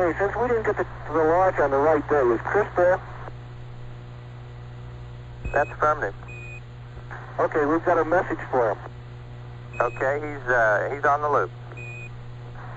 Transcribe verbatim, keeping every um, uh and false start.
Hey, since we didn't get to the launch on the right day, is Chris there? That's affirmative. Okay, we've got a message for him. Okay, he's uh, he's on the loop.